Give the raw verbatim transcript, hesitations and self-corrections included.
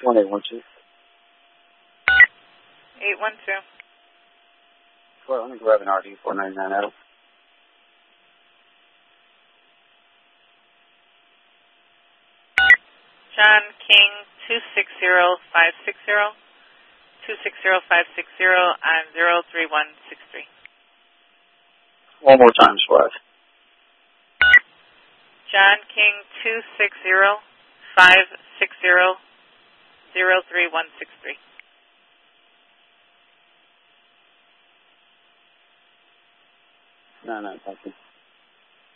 one eight one two. eight one two. Well, let me grab an R D four ninety-nine out. John King two six zero five six zero. two six zero five six zero on zero three one six three. One more time, Squad. John King two six zero five six zero zero three one six three. No, no, thank you.